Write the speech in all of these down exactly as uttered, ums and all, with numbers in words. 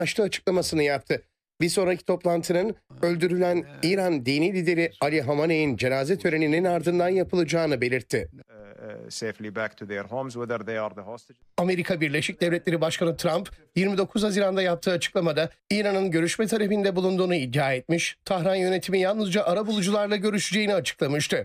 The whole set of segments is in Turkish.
açtı açıklamasını yaptı. Bir sonraki toplantının öldürülen İran dini lideri Ali Hamaney'in cenaze töreninin ardından yapılacağını belirtti. Amerika Birleşik Devletleri Başkanı Trump, yirmi dokuz Haziran'da yaptığı açıklamada İran'ın görüşme talebinde bulunduğunu iddia etmiş, Tahran yönetimi yalnızca arabulucularla görüşeceğini açıklamıştı.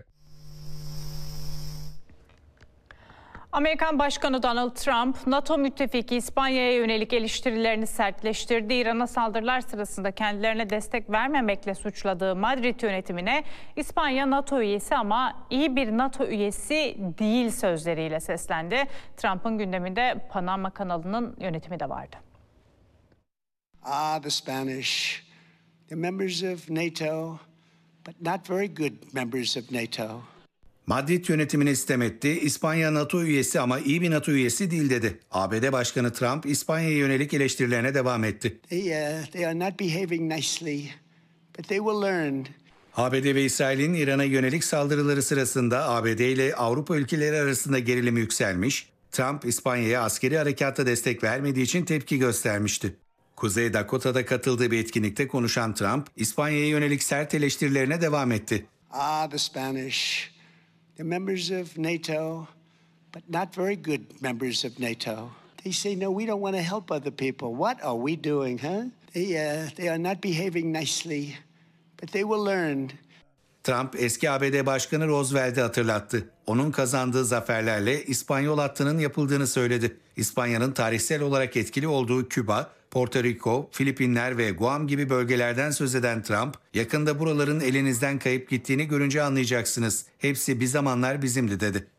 Amerikan Başkanı Donald Trump, NATO müttefiki İspanya'ya yönelik eleştirilerini sertleştirdi. İran'a saldırılar sırasında kendilerine destek vermemekle suçladığı Madrid yönetimine İspanya NATO üyesi ama iyi bir NATO üyesi değil sözleriyle seslendi. Trump'ın gündeminde Panama kanalının yönetimi de vardı. Ah, the Spanish, they're members of NATO, but not very good members of NATO. Madrid yönetimine sitem etti. İspanya NATO üyesi ama iyi bir NATO üyesi değil dedi. A B D Başkanı Trump, İspanya'ya yönelik eleştirilerine devam etti. They, uh, they are not behaving nicely, but they will learn. A B D ve İsrail'in İran'a yönelik saldırıları sırasında A B D ile Avrupa ülkeleri arasında gerilim yükselmiş. Trump, İspanya'ya askeri harekatta destek vermediği için tepki göstermişti. Kuzey Dakota'da katıldığı bir etkinlikte konuşan Trump, İspanya'ya yönelik sert eleştirilerine devam etti. Ah, the Spanish, they're members of NATO, but not very good members of NATO. They say, no, we don't want to help other people. What are we doing, huh? They, uh, they are not behaving nicely, but they will learn. Trump, eski A B D Başkanı Roosevelt'i hatırlattı. Onun kazandığı zaferlerle İspanyol hattının yapıldığını söyledi. İspanya'nın tarihsel olarak etkili olduğu Küba, Porto Rico, Filipinler ve Guam gibi bölgelerden söz eden Trump, yakında buraların elinizden kayıp gittiğini görünce anlayacaksınız. Hepsi bir zamanlar bizimdi dedi.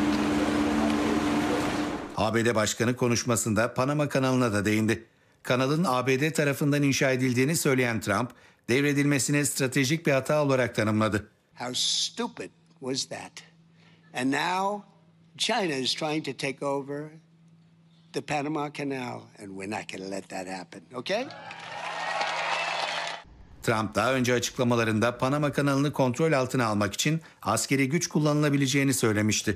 A B D Başkanı konuşmasında Panama kanalına da değindi. Kanalın A B D tarafından inşa edildiğini söyleyen Trump, devredilmesini stratejik bir hata olarak tanımladı. How stupid was that? And now China is trying to take over the Panama Canal, and we're not going to let that happen, okay? Trump daha önce açıklamalarında Panama kanalını kontrol altına almak için askeri güç kullanılabileceğini söylemişti.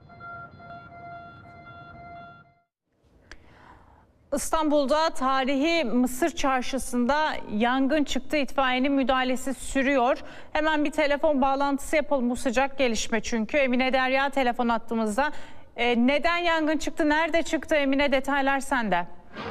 İstanbul'da tarihi Mısır Çarşısı'nda yangın çıktı. İtfaiyenin müdahalesi sürüyor. Hemen bir telefon bağlantısı yapalım, bu sıcak gelişme çünkü. Emine Derya telefon attığımızda. Ee, neden yangın çıktı, nerede çıktı Emine, detaylar sende.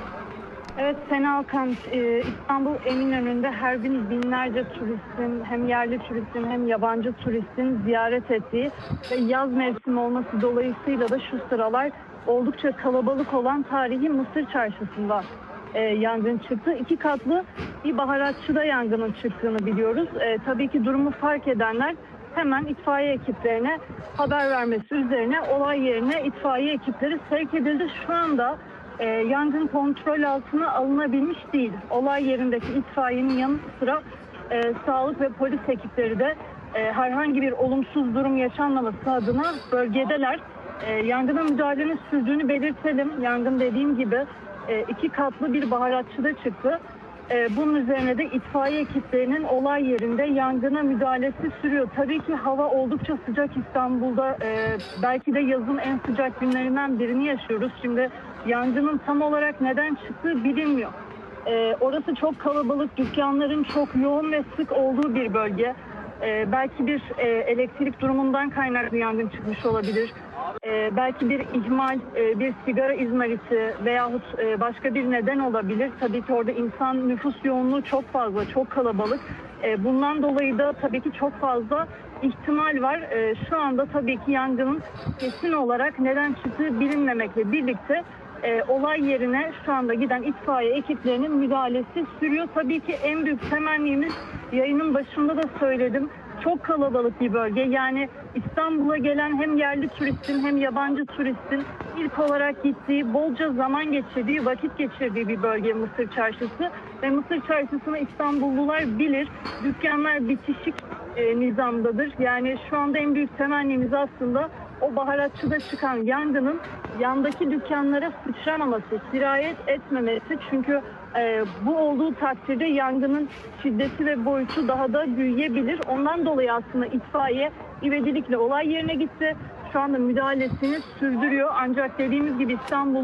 Evet Sena Alkan, İstanbul Eminönü'nde her gün binlerce turistin, hem yerli turistin hem yabancı turistin ziyaret ettiği ve yaz mevsimi olması dolayısıyla da şu sıralar oldukça kalabalık olan tarihi Mısır Çarşısı'nda e, yangın çıktı. İki katlı bir baharatçıda yangının çıktığını biliyoruz. E, tabii ki durumu fark edenler hemen itfaiye ekiplerine haber vermesi üzerine olay yerine itfaiye ekipleri sevk edildi. Şu anda e, yangın kontrol altına alınabilmiş değil. Olay yerindeki itfaiyenin yanı sıra e, sağlık ve polis ekipleri de e, herhangi bir olumsuz durum yaşanmaması adına bölgedeler. E, yangına müdahalenin sürdüğünü belirtelim. Yangın dediğim gibi e, iki katlı bir baharatçıda çıktı. E, bunun üzerine de itfaiye ekiplerinin olay yerinde yangına müdahalesi sürüyor. Tabii ki hava oldukça sıcak İstanbul'da. E, belki de yazın en sıcak günlerinden birini yaşıyoruz. Şimdi yangının tam olarak neden çıktığı bilinmiyor. E, orası çok kalabalık, dükkanların çok yoğun ve sık olduğu bir bölge. E, belki bir e, elektrik durumundan kaynaklı yangın çıkmış olabilir. Ee, belki bir ihmal, e, bir sigara izmariti veyahut e, başka bir neden olabilir. Tabii ki orada insan nüfus yoğunluğu çok fazla, çok kalabalık. E, bundan dolayı da tabii ki çok fazla ihtimal var. E, şu anda tabii ki yangının kesin olarak neden çıktığı bilinmemekle birlikte e, olay yerine şu anda giden itfaiye ekiplerinin müdahalesi sürüyor. Tabii ki en büyük temennimiz, yayının başında da söyledim, çok kalabalık bir bölge. Yani İstanbul'a gelen hem yerli turistin hem yabancı turistin ilk olarak gittiği, bolca zaman geçirdiği, vakit geçirdiği bir bölge Mısır Çarşısı. Ve Mısır Çarşısı'nı İstanbullular bilir. Dükkanlar bitişik e, nizamdadır. Yani şu anda en büyük temennimiz aslında o baharatçıda çıkan yangının yandaki dükkanlara sıçramaması, sirayet etmemesi. Çünkü e, bu olduğu takdirde yangının şiddeti ve boyutu daha da büyüyebilir. Ondan dolayı aslında itfaiye ivedilikle olay yerine gitti. Şu anda müdahalesini sürdürüyor. Ancak dediğimiz gibi İstanbul'un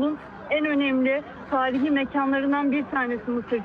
en önemli tarihi mekanlarından bir tanesi Mısır